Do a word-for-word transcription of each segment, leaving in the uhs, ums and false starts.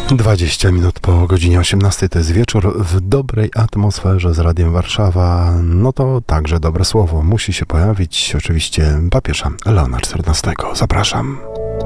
dwadzieścia minut po godzinie osiemnastej to jest wieczór w dobrej atmosferze z Radiem Warszawa. No to także dobre słowo musi się pojawić. Oczywiście papieża Leona czternastego. Zapraszam.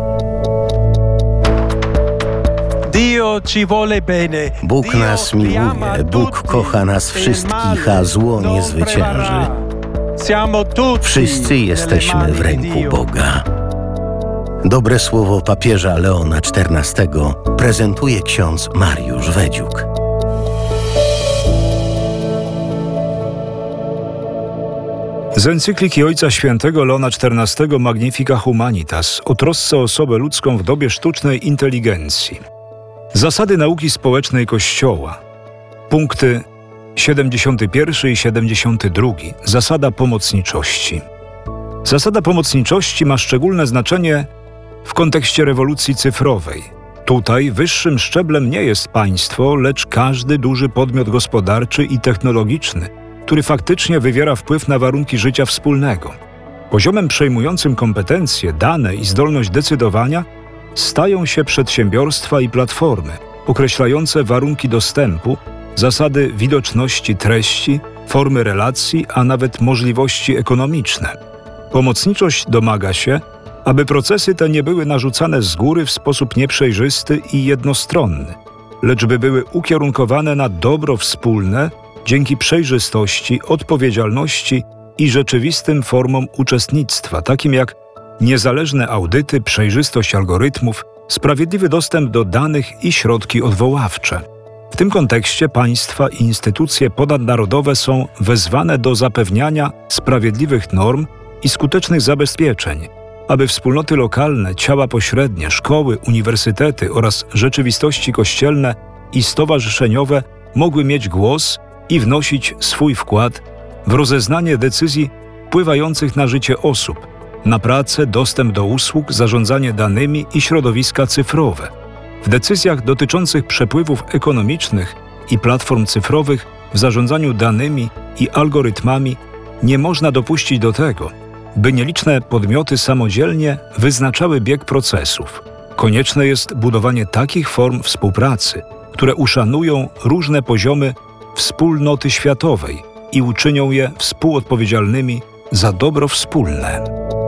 Bóg nas miłuje, Bóg kocha nas wszystkich, a zło nie zwycięży. Wszyscy jesteśmy w ręku Boga. Dobre słowo papieża Leona czternastego prezentuje ksiądz Mariusz Wedziuk. Z encykliki Ojca Świętego Leona czternastego Magnifica Humanitas o trosce o osobę ludzką w dobie sztucznej inteligencji. Zasady nauki społecznej Kościoła. Punkty siedemdziesiąty pierwszy i siedemdziesiąty drugi. Zasada pomocniczości. Zasada pomocniczości ma szczególne znaczenie w kontekście rewolucji cyfrowej. Tutaj wyższym szczeblem nie jest państwo, lecz każdy duży podmiot gospodarczy i technologiczny, który faktycznie wywiera wpływ na warunki życia wspólnego. Poziomem przejmującym kompetencje, dane i zdolność decydowania stają się przedsiębiorstwa i platformy, określające warunki dostępu, zasady widoczności treści, formy relacji, a nawet możliwości ekonomiczne. Pomocniczość domaga się, aby procesy te nie były narzucane z góry w sposób nieprzejrzysty i jednostronny, lecz by były ukierunkowane na dobro wspólne dzięki przejrzystości, odpowiedzialności i rzeczywistym formom uczestnictwa, takim jak niezależne audyty, przejrzystość algorytmów, sprawiedliwy dostęp do danych i środki odwoławcze. W tym kontekście państwa i instytucje ponadnarodowe są wezwane do zapewniania sprawiedliwych norm i skutecznych zabezpieczeń, aby wspólnoty lokalne, ciała pośrednie, szkoły, uniwersytety oraz rzeczywistości kościelne i stowarzyszeniowe mogły mieć głos i wnosić swój wkład w rozeznanie decyzji wpływających na życie osób, na pracę, dostęp do usług, zarządzanie danymi i środowiska cyfrowe. W decyzjach dotyczących przepływów ekonomicznych i platform cyfrowych w zarządzaniu danymi i algorytmami nie można dopuścić do tego, by nieliczne podmioty samodzielnie wyznaczały bieg procesów. Konieczne jest budowanie takich form współpracy, które uszanują różne poziomy wspólnoty światowej i uczynią je współodpowiedzialnymi za dobro wspólne.